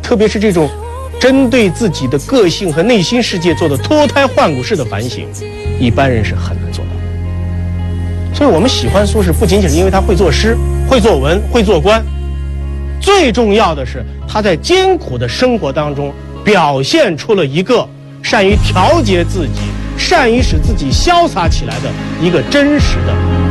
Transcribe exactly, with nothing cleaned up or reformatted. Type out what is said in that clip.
特别是这种针对自己的个性和内心世界做的脱胎换骨式的反省，一般人是很难做到。所以我们喜欢苏轼，不仅仅是因为他会作诗、会作文、会做官，最重要的是他在艰苦的生活当中表现出了一个善于调节自己、善于使自己潇洒起来的一个真实的